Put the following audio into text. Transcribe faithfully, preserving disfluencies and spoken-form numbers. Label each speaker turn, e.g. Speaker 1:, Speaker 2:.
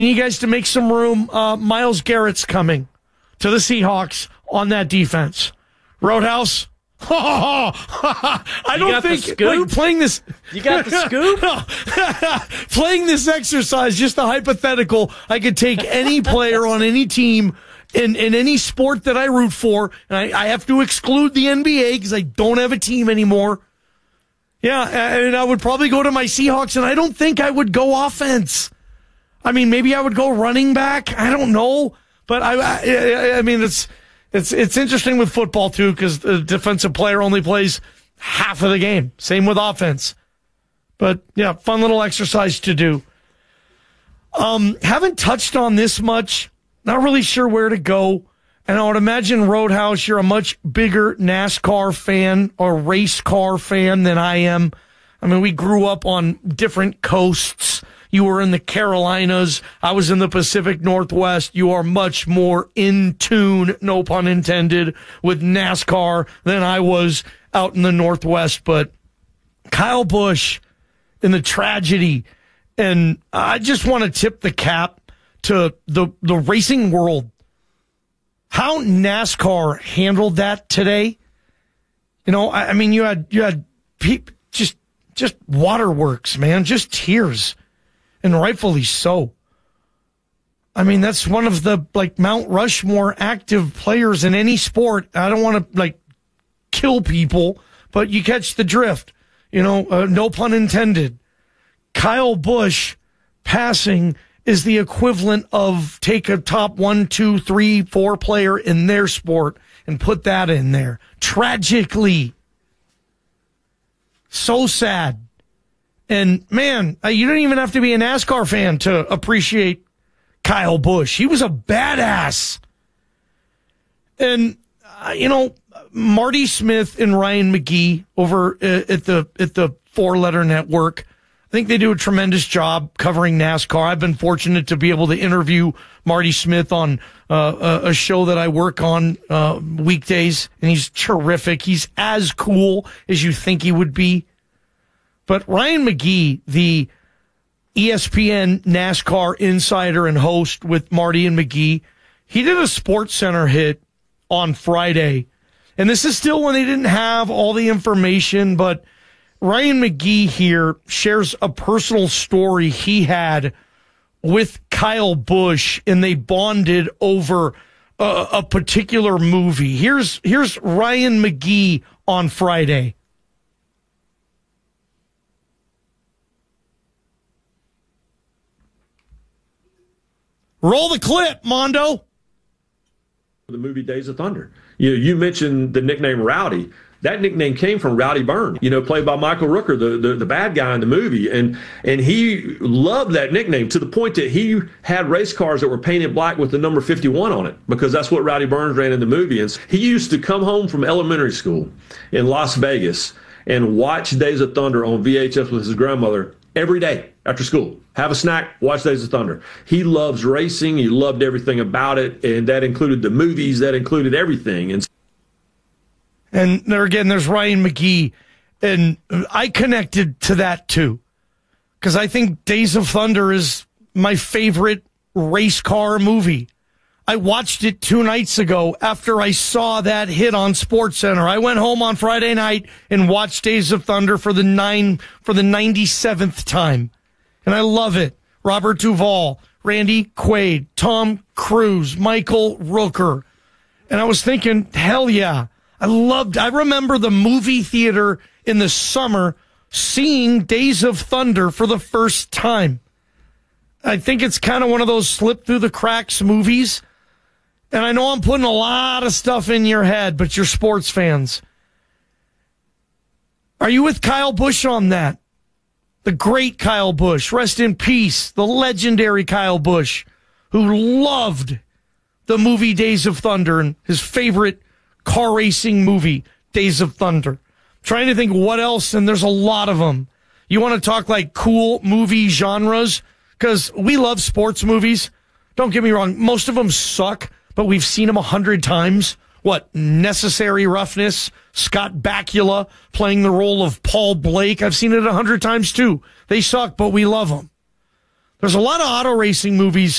Speaker 1: you guys to make some room. Uh, Myles Garrett's coming to the Seahawks on that defense. Roadhouse. I don't think like, playing this.
Speaker 2: You got the scoop?
Speaker 1: Playing this exercise, just a hypothetical. I could take any player on any team in, in any sport that I root for, and I, I have to exclude the N B A because I don't have a team anymore. Yeah, and I would probably go to my Seahawks, and I don't think I would go offense. I mean, maybe I would go running back. I don't know, but I, I, I mean, it's. It's it's interesting with football, too, because the defensive player only plays half of the game. Same with offense. But, yeah, fun little exercise to do. Um, haven't touched on this much. Not really sure where to go. And I would imagine, Roadhouse, you're a much bigger NASCAR fan or race car fan than I am. I mean, we grew up on different coasts. You were in the Carolinas. I was in the Pacific Northwest. You are much more in tune, no pun intended, with NASCAR than I was out in the Northwest. But Kyle Busch and the tragedy, and I just want to tip the cap to the, the racing world. How NASCAR handled that today. You know, I, I mean, you had, you had people, just, just waterworks, man, just tears. And rightfully so. I mean, that's one of the, like, Mount Rushmore active players in any sport. I don't want to, like, kill people, but you catch the drift. You know, uh, no pun intended. Kyle Busch passing is the equivalent of take a top one, two, three, four player in their sport and put that in there. Tragically. So sad. And, man, you don't even have to be a NASCAR fan to appreciate Kyle Busch. He was a badass. And, uh, you know, Marty Smith and Ryan McGee over uh, at the at the Four Letter Network, I think they do a tremendous job covering NASCAR. I've been fortunate to be able to interview Marty Smith on uh, a, a show that I work on uh, weekdays, and he's terrific. He's as cool as you think he would be. But Ryan McGee, the E S P N NASCAR insider and host with Marty and McGee, he did a SportsCenter hit on Friday. And this is still when they didn't have all the information, but Ryan McGee here shares a personal story he had with Kyle Busch, and they bonded over a, a particular movie. Here's, here's Ryan McGee on Friday. Roll the clip, Mondo.
Speaker 3: The movie Days of Thunder. You you mentioned the nickname Rowdy. That nickname came from Rowdy Byrne, you know, played by Michael Rooker, the, the, the bad guy in the movie. And and he loved that nickname to the point that he had race cars that were painted black with the number fifty-one on it, because that's what Rowdy Byrne ran in the movie. And he used to come home from elementary school in Las Vegas and watch Days of Thunder on V H S with his grandmother every day after school. Have a snack, watch Days of Thunder. He loves racing. He loved everything about it, and that included the movies. That included everything. And
Speaker 1: and there again, there's Ryan McGee, and I connected to that too, because I think Days of Thunder is my favorite race car movie. I watched it two nights ago after I saw that hit on SportsCenter. I went home on Friday night and watched Days of Thunder for the nine for the ninety-seventh time. And I love it. Robert Duvall, Randy Quaid, Tom Cruise, Michael Rooker. And I was thinking, hell yeah. I loved, I remember the movie theater in the summer seeing Days of Thunder for the first time. I think it's kind of one of those slip through the cracks movies. And I know I'm putting a lot of stuff in your head, but you're sports fans. Are you with Kyle Busch on that? The great Kyle Busch, rest in peace, the legendary Kyle Busch, who loved the movie Days of Thunder and his favorite car racing movie, Days of Thunder. Trying to think what else, and there's a lot of them. You want to talk like cool movie genres? Because we love sports movies. Don't get me wrong, most of them suck, but we've seen them a hundred times. What, Necessary Roughness, Scott Bakula playing the role of Paul Blake. I've seen it a hundred times too. They suck, but we love them. There's a lot of auto racing movies